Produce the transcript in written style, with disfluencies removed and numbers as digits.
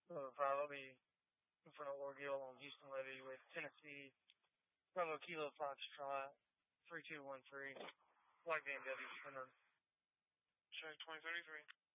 5, I'll be in front of Orgill on Houston Levy with Tennessee, Bravo Kilo Foxtrot, 3213, White BMW, Spinner. Check 2033.